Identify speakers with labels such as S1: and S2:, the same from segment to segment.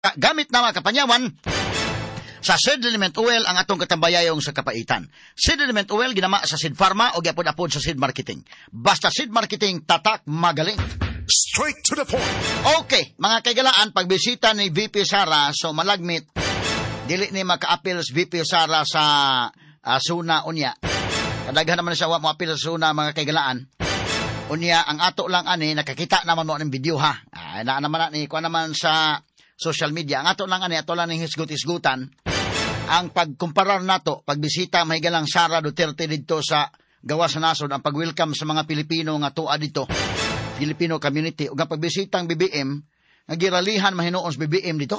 S1: gamit na mga kapanyawan, sa seed element oil ang atong katambayayong sa kapaitan. Seed element oil ginama sa seed pharma o gyapon-apod sa seed marketing. Basta seed marketing, tatak, magaling.
S2: Straight to the point.
S1: Okay, mga kaigalaan, pagbisita ni VP Sara, so malagmit, dili ni maka-appeal si VP Sara sa Suna unya. Kadaghan naman siya mo appeal sa Suna, mga kaigalaan. Unya, ang ato lang ani, nakakita naman mo ng video ha. Na naman ni, kuha naman sa social media. Ang ato lang ani, ato lang ng hisgut-hisgutan. Ang pagkumparar nato, pagbisita mahigalang Sara Duterte dito sa gawa sa nasod, ang pag-welcome sa mga Pilipino nga tuwa dito, Filipino community, ug ang pagbisitang BBM, nga giralihan mahinoon sa BBM dito.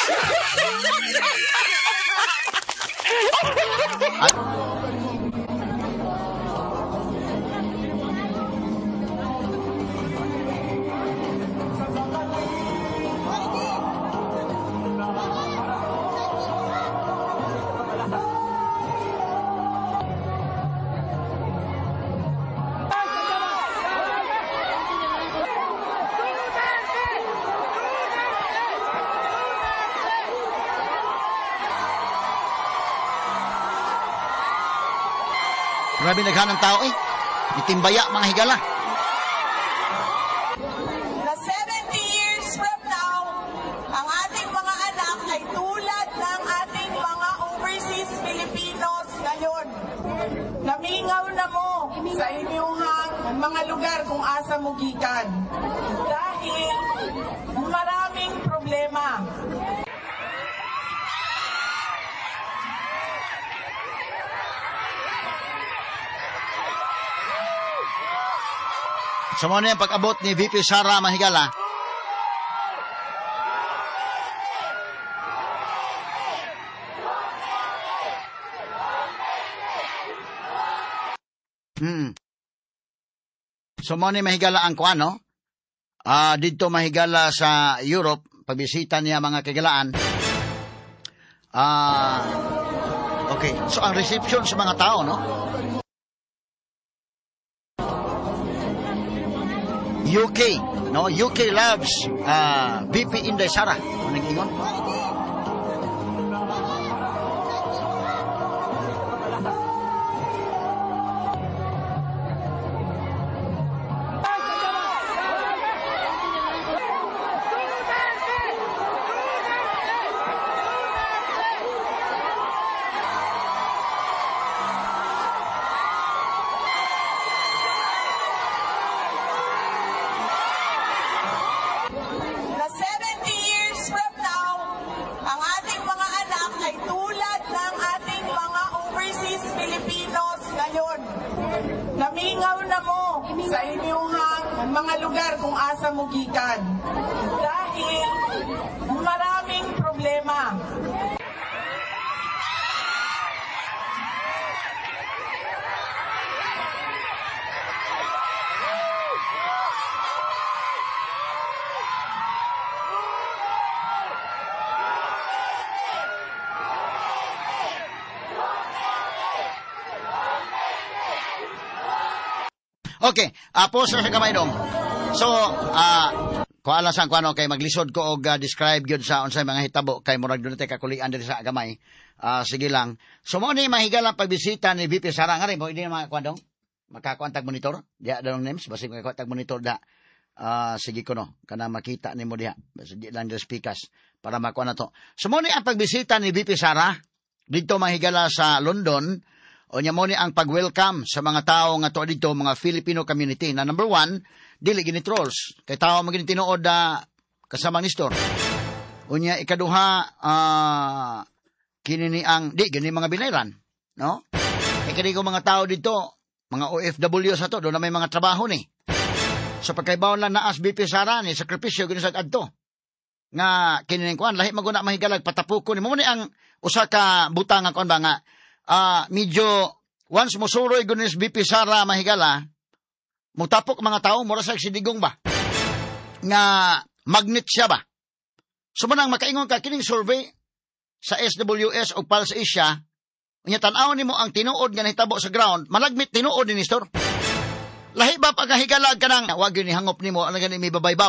S1: Grabe naghanang tao eh. Itimbaya mga higala.
S3: Na 70 years from now, ang ating mga anak ay tulad ng ating mga overseas Filipinos ngayon. Namingaw na mo sa inyong mga lugar kung asa mo gikan. Dahil maraming problema.
S1: So mo na yung pag-abot ni VP Sara Mahigala. So mo na mahigala ang kuano. Dito mahigala sa Europe, pagbisita niya mga kagalaan. Okay, so ang reception sa mga tao, no? UK, no? UK loves VP Inday Sara. Ano nag-ingon?
S3: Namingaw na mo sa inyong mga lugar kung asa mo gikan. Dahil maraming problema.
S1: Okay, pause na sa kamay dong. So, kuala sang kuano kay maglisod ko og describe gyud sa unsay mga hitabo kay murag dunay kakulian diri sa gamay. Sige lang. So mo ni mahigalang pagbisita ni VP Sara ngari mo ini mga kuandong makakuantag monitor. Diya dalong names basi makakuantag monitor da. Sige ko no kana makita nimo diha. Basi di lang the speakers para makuha na to. So mo ni ang pagbisita ni VP Sara dito mahigala sa London. O niya mo ni ang pag-welcome sa mga tao nga to dito, mga Filipino community. Na number 1, dili gini trolls. Kay tao maging tinuod kasama ni Store. O niya ikaduha, kinini ang, di, gini mga binayran. No? Kaya ko mga tao dito, mga OFW sa to, doon na may mga trabaho ni. So pagkaibaw lang naas BP Sara ni, sakripisyo, gini sa adto. Nga, kinini kuan, lahi maguna mahigalag, patapuko ni. Mo ni ang usa ka butang nga kuan ba nga, medyo once mo suroy gunis BP Sara mahigala, mutapok mga tao, mura sa sidigong ba? Nga magnet siya ba? So manang makaingon ka, kining survey sa SWS o Pulse Asia, unya tanaw nimo ang tinuod nga nahitabo sa ground, malagmit tinuod ni Store. Lahi ba pagkahigalag ka nang, wag yun ihangop nimo, ano gani may babay-babay.